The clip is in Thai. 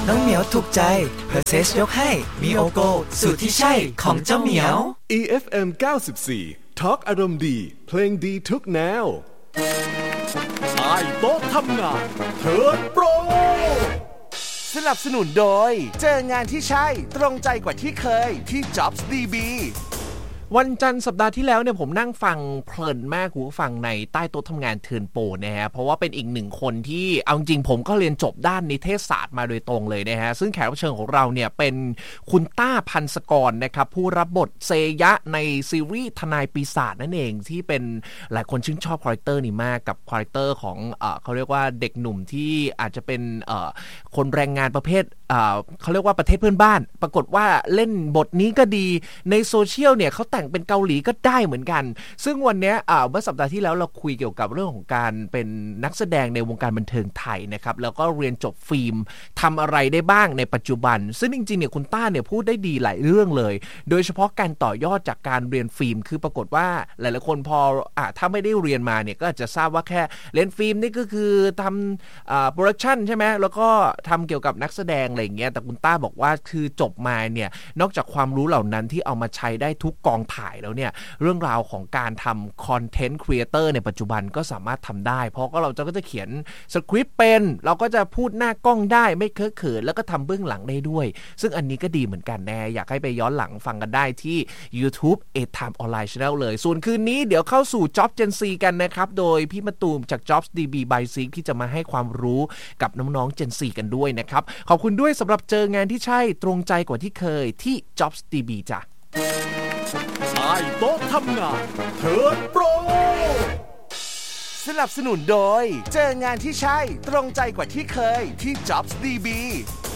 น้องเหมียวถูกใจเพอร์เซสยกให้มีโอโกสูตรที่ใช่ของเจ้าเหมียว EFM 94 Talk อารมณ์ดีเพลงดีทุกแนวใต้โต๊ะทำงานเทิร์นโปรสนับสนุนโดยเจองานที่ใช่ตรงใจกว่าที่เคยที่ Jobs DB วันจันทร์สัปดาห์ที่แล้วเนี่ยผมนั่งฟังเพลินมากคุณผู้ฟังในใต้โต๊ะทำงานเทิร์นโปรนะฮะเพราะว่าเป็นอีกหนึ่งคนที่เอาจริงผมก็เรียนจบด้านนิเทศศาสตร์มาโดยตรงเลยนะฮะซึ่งแขกรับเชิญของเราเนี่ยเป็นคุณต้าพันศกรนะครับผู้รับบทเซยะในซีรีส์ทนายปีศาจนั่นเองที่เป็นหลายคนชื่นชอบคาแรคเตอร์นี้มากกับคาแรคเตอร์ของเขาเรียกว่าเด็กหนุ่มที่อาจจะเป็นคนแรงงานประเภทเขาเรียกว่าประเทศเพื่อนบ้านปรากฏว่าเล่นบทนี้ก็ดีในโซเชียลเนี่ยเขาแต่งเป็นเกาหลีก็ได้เหมือนกันซึ่งวันนี้เมื่อสัปดาห์ที่แล้วเราคุยเกี่ยวกับเรื่องของการเป็นนักแสดงในวงการบันเทิงไทยนะครับแล้วก็เรียนจบฟิล์มทำอะไรได้บ้างในปัจจุบันซึ่งจริงๆเนี่ยคุณต้าเนี่ยพูดได้ดีหลายเรื่องเลยโดยเฉพาะการต่อยอดจากการเรียนฟิล์มคือปรากฏว่าหลายๆคนพอถ้าไม่ได้เรียนมาเนี่ยก็อาจจะทราบว่าแค่เรียนฟิล์มนี่ก็คือทำโปรดักชันใช่ไหมแล้วก็ทำเกี่ยวกับนักแสดงอะไรอย่างเงี้ยแต่คุณต้าบอกว่าคือจบมาเนี่ยนอกจากความรู้เหล่านั้นที่เอามาใช้ได้ทุกกองถ่ายแล้วเนี่ยเรื่องราวของการทำคอนเทนต์ครีเอเตอร์ในปัจจุบันก็สามารถทำได้เพราะก็เราก็จะเขียนสคริปต์เป็นเราก็จะพูดหน้ากล้องได้ไม่เคอะเขินแล้วก็ทำเบื้องหลังได้ด้วยซึ่งอันนี้ก็ดีเหมือนกันแน่อยากให้ไปย้อนหลังฟังกันได้ที่ YouTube A Time Online Channel เลยส่วนคืนนี้เดี๋ยวเข้าสู่ Job Gen Z กันนะครับโดยพี่มะตูมจาก Jobs DB by Seek ที่จะมาให้ความรู้กับน้องๆ Gen Z กันด้วยนะครับขอบคุณด้วยสำหรับเจองานที่ใช่ตรงใจกว่าที่เคยที่ Jobs DB จ้ะใต้โต๊ะทำงานเทิร์นโปรสนับสนุนโดยเจองานที่ใช่ตรงใจกว่าที่เคยที่ Jobs DB